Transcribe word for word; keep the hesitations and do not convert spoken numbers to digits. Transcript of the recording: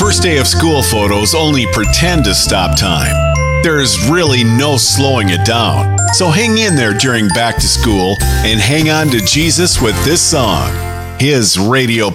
First day of school photos only pretend to stop time. There's really no slowing it down. So hang in there during back to school and hang on to Jesus with this song. His radio